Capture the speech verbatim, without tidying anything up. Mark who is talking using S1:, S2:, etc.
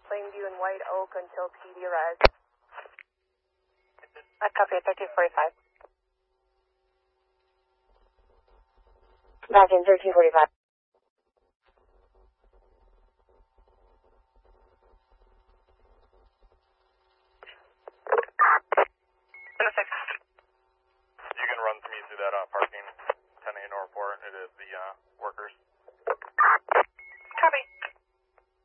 S1: Plainview and White Oak until P D arrives.
S2: I copy thirteen forty-five.
S3: Back in thirteen forty-five.
S4: You can run me through that uh, parking ten A Northport. It is the uh, workers.